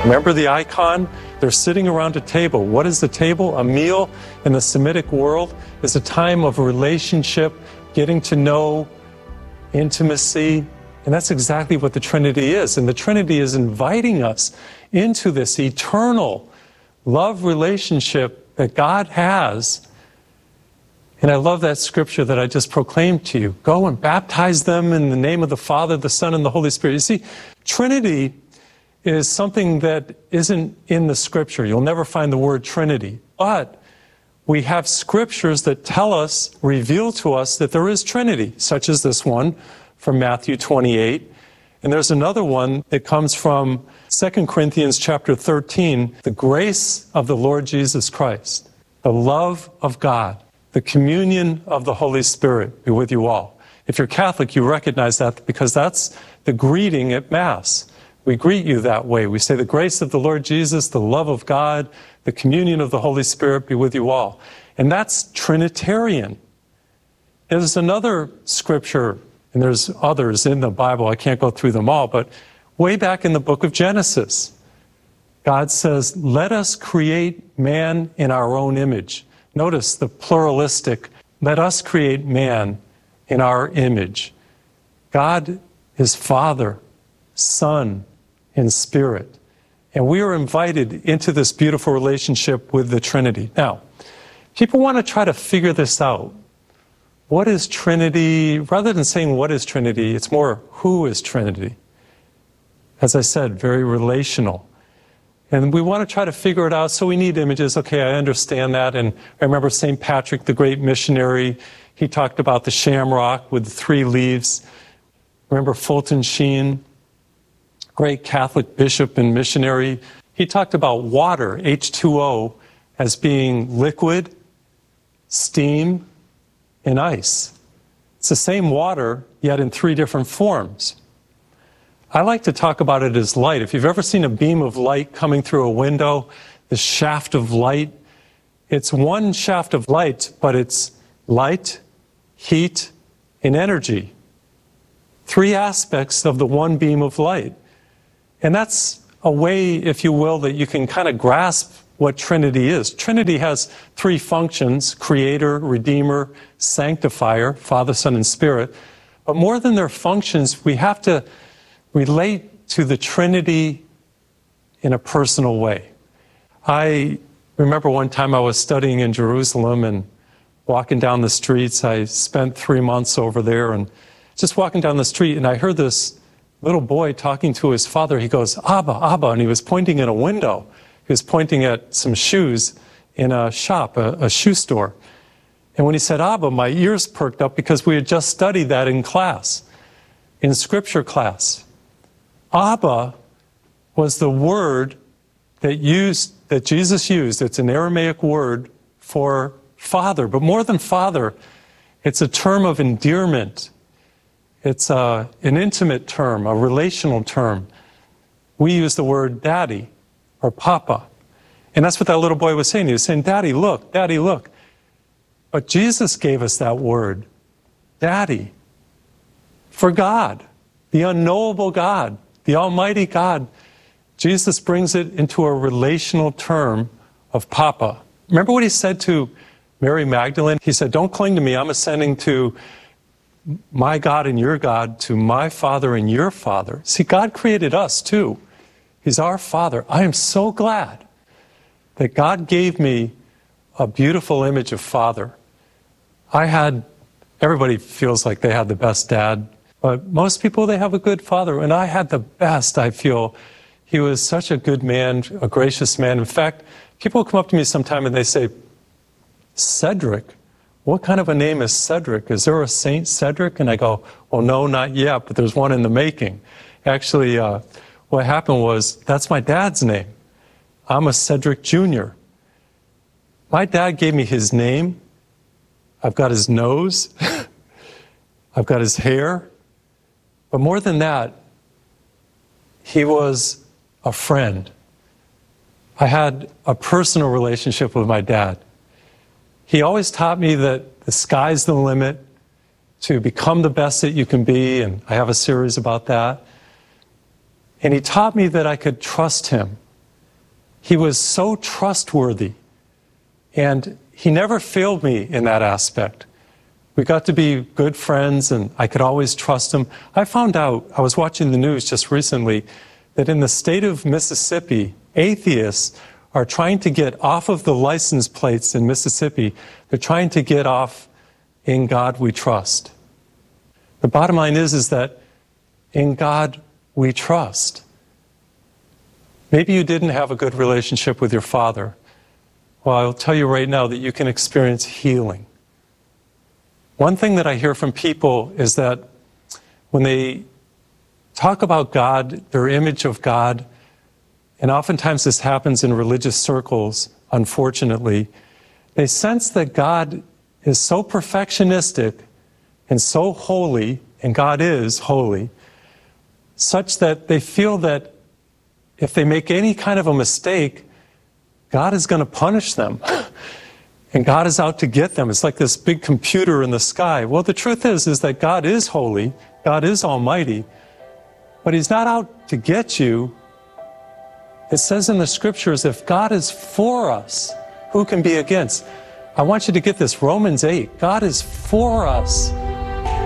Remember the icon? They're sitting around a table. What is the table? A meal in the Semitic world is a time of relationship, getting to know, intimacy. And that's exactly what the Trinity is. And the Trinity is inviting us into this eternal love relationship that God has. And I love that scripture that I just proclaimed to you. Go and baptize them in the name of the Father, the Son, and the Holy Spirit. You see, Trinity is something that isn't in the scripture. You'll never find the word Trinity. But we have scriptures that tell us, reveal to us that there is Trinity, such as this one from Matthew 28. And there's another one that comes from 2 Corinthians chapter 13, the grace of the Lord Jesus Christ, the love of God, the communion of the Holy Spirit be with you all. If you're Catholic, you recognize that because that's the greeting at Mass. We greet you that way. We say the grace of the Lord Jesus, the love of God, the communion of the Holy Spirit be with you all. And that's Trinitarian. There's another scripture, and there's others in the Bible. I can't go through them all, but way back in the book of Genesis, God says, let us create man in our own image. Notice the pluralistic, let us create man in our image. God is Father, Son, and Spirit. And we are invited into this beautiful relationship with the Trinity. Now, people want to try to figure this out. What is Trinity? Rather than saying what is Trinity, it's more who is Trinity. As I said, very relational. And we want to try to figure it out, so we need images. Okay, I understand that. And I remember St. Patrick, the great missionary, he talked about the shamrock with the 3 leaves. Remember Fulton Sheen, great Catholic bishop and missionary. He talked about water, H2O, as being liquid, steam, and ice. It's the same water, yet in 3 different forms. I like to talk about it as light. If you've ever seen a beam of light coming through a window, the shaft of light, it's one shaft of light, but it's light, heat, and energy. 3 aspects of the one beam of light. And that's a way, if you will, that you can kind of grasp what Trinity is. Trinity has 3 functions: Creator, Redeemer, Sanctifier, Father, Son, and Spirit. But more than their functions, we have to relate to the Trinity in a personal way. I remember one time I was studying in Jerusalem and walking down the streets. I spent 3 months over there and just walking down the street, and I heard this little boy talking to his father. He goes, Abba, Abba, and he was pointing at a window. He was pointing at some shoes in a shop, a shoe store. And when he said Abba, my ears perked up because we had just studied that in class, in scripture class. Abba was the word that Jesus used. It's an Aramaic word for father, but more than father, it's a term of endearment. It's an intimate term, a relational term. We use the word daddy or papa. And that's what that little boy was saying. He was saying, Daddy, look, Daddy, look. But Jesus gave us that word, daddy, for God, the unknowable God, the almighty God. Jesus brings it into a relational term of papa. Remember what he said to Mary Magdalene? He said, don't cling to me, I'm ascending to my God and your God, to my Father and your Father. See, God created us too. He's our Father. I am so glad that God gave me a beautiful image of Father. Everybody feels like they had the best dad, but most people, they have a good father, and I had the best, I feel. He was such a good man, a gracious man. In fact, people come up to me sometime and they say, Cedric, what kind of a name is Cedric? Is there a Saint Cedric? And I go, well, no, not yet, but there's one in the making. Actually, what happened was, that's my dad's name. I'm a Cedric Jr. My dad gave me his name. I've got his nose. I've got his hair. But more than that, he was a friend. I had a personal relationship with my dad. He always taught me that the sky's the limit to become the best that you can be, and I have a series about that. And he taught me that I could trust him. he was so trustworthy. And he never failed me in that aspect. We got to be good friends, and I could always trust him. I found out, I was watching the news just recently, that in the state of Mississippi, atheists are trying to get off of the license plates in Mississippi. They're trying to get off "In God We Trust." The bottom line is that in God we trust. Maybe you didn't have a good relationship with your father. Well, I'll tell you right now that you can experience healing. One thing that I hear from people is that when they talk about God, their image of God, and oftentimes this happens in religious circles, unfortunately, they sense that God is so perfectionistic and so holy, and God is holy, such that they feel that if they make any kind of a mistake, God is going to punish them. And God is out to get them. It's like this big computer in the sky. Well, the truth is that God is holy, God is almighty, but he's not out to get you. It says in the scriptures, if God is for us, who can be against? I want you to get this, Romans 8, God is for us.